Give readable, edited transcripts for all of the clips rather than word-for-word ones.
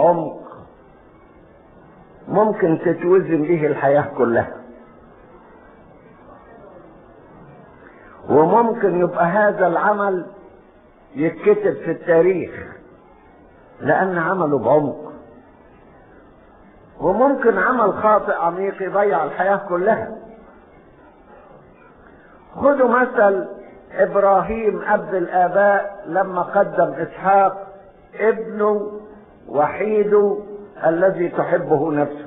بعمق ممكن تتوزن به الحياة كلها، وممكن يبقى هذا العمل يتكتب في التاريخ لأن عمله بعمق، وممكن عمل خاطئ عميق يضيع الحياة كلها. خذوا مثل إبراهيم أب الآباء لما قدم إسحاق ابنه وحيده الذي تحبه نفسه.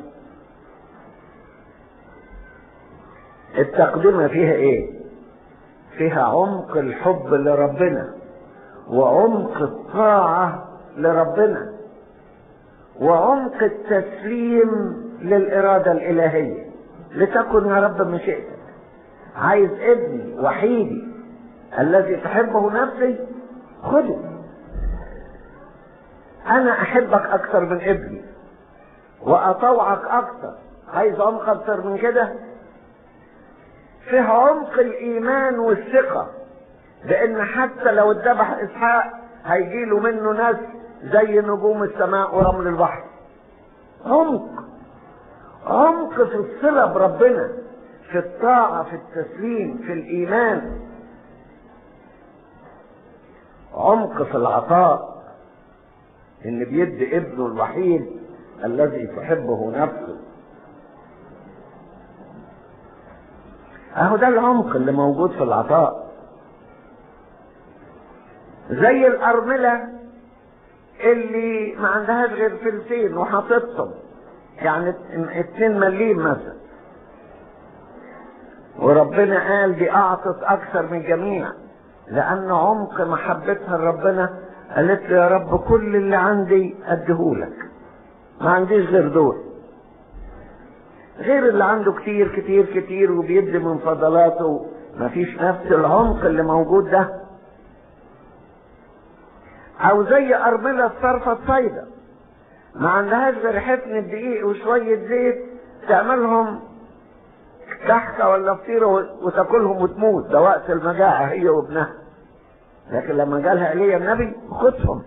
التقدمة فيها ايه؟ فيها عمق الحب لربنا، وعمق الطاعة لربنا، وعمق التسليم للإرادة الإلهية. لتكن يا رب مشيئتك. عايز ابني وحيدي الذي تحبه نفسي، خده. أنا أحبك أكثر من ابني وأطوعك أكثر. عايز عمق أكثر من كده؟ فيه عمق الإيمان والثقة بأن حتى لو اتذبح إسحاق هيجيله منه ناس زي نجوم السماء ورمل البحر. عمق في الصلة بربنا، في الطاعة، في التسليم، في الإيمان. عمق في العطاء، إن بيدي ابنه الوحيد الذي تحبه نفسه. اهو ده العمق اللي موجود في العطاء. زي الأرملة اللي ما عندهاش غير فلسين وحاططهم، يعني 2 مليم مثلا، وربنا قال دي أعطت أكثر من جميع، لأن عمق محبتها لربنا. قالت له يا رب كل اللي عندي أديهولك، ما عنديش غير دول، غير اللي عنده كتير كتير كتير وبيدي من فضلاته، ما فيش نفس العمق اللي موجود ده. او زي أرملة الصرفة الصيدة، ما عندهاش غير حفنة دقيق وشوية زيت، تعملهم كحكة ولا فطيرة وتاكلهم وتموت، ده وقت المجاعة هي وابنها. لكن لما جالها ايليا النبي خدهم،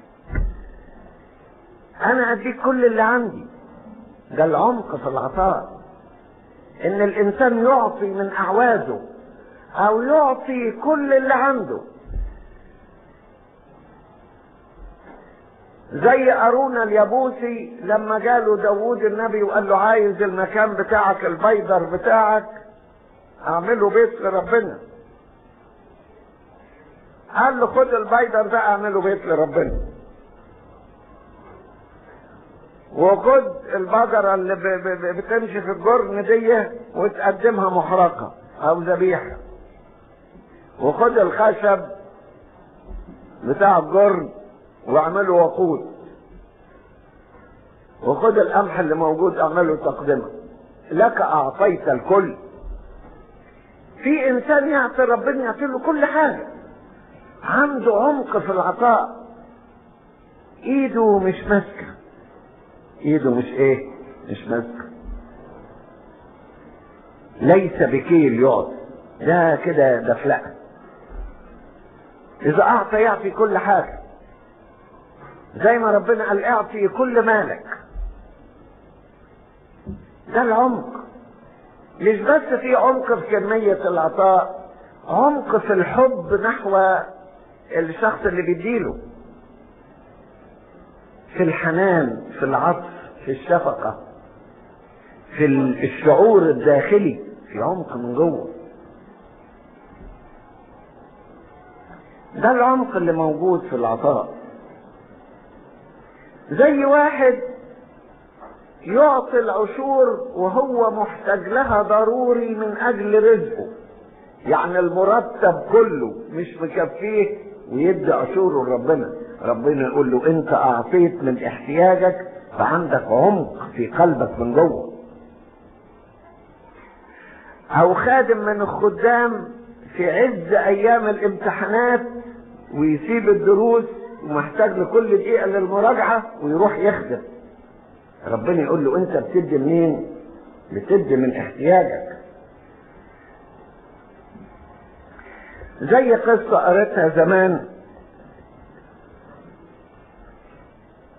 انا اديك كل اللي عندي. ده العمق في العطاء، ان الانسان يعطي من اعوازه او يعطي كل اللي عنده. زي أرونا اليابوسي لما جاله داوود النبي وقال له عايز المكان بتاعك البيدر بتاعك اعمله بيت لربنا، قال له خد البيدر ده اعمله بيت لربنا، وخد البقرة اللي بتمشي في الجرن دي وتقدمها محرقة او ذبيحة، وخد الخشب بتاع الجرن واعمله وقود، وخد القمح اللي موجود اعمله تقدمة. لك اعطيت الكل. في انسان يعطي ربنا يعطي له كل حاجة، عنده عمق في العطاء، ايده مش ماسكة، ايده مش ايه، مش ماسكة، ليس بكيل يعطي، ده كده دفلقة. اذا اعطى يعطي كل حاجة، زي ما ربنا قال اعطي كل مالك. ده العمق. مش بس في عمق في كمية العطاء، عمق في الحب نحو الشخص اللي بيديله، في الحنان، في العطف، في الشفقة، في الشعور الداخلي، في عمق من جوه. ده العمق اللي موجود في العطاء. زي واحد يعطي العشور وهو محتاج لها ضروري من اجل رزقه، يعني المرتب كله مش مكفيه ويدي عشوره لربنا. ربنا يقول له انت اعطيت من احتياجك، فعندك عمق في قلبك من جوه. او خادم من الخدام في عز ايام الامتحانات ويسيب الدروس ومحتاج لكل دقيقة للمراجعة ويروح يخدم، ربنا يقول له انت بتدي منين؟ بتدي من احتياجك. زي قصة قريتها زمان